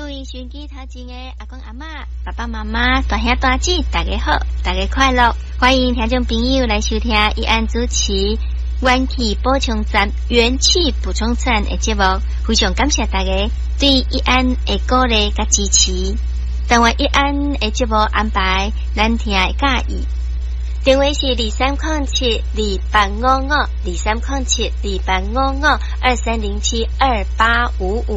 位收机头前的阿公阿嬷、爸爸妈妈、大兄大姐，大家好，大家快乐！欢迎听众朋友来收听义安主持元气补充站、元气补充站的节目，非常感谢大家对义安的鼓励甲支持。但愿义安的节目安排，咱听会介意。电话是230728552307285523072855。